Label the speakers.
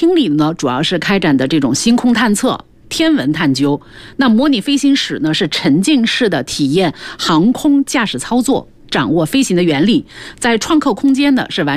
Speaker 1: 英里呢，主要是开展的这种星空探测、天文探究。那模拟飞行室呢，是沉浸式的体验航空驾驶操作，掌握飞行的原理。在创客空间呢，是完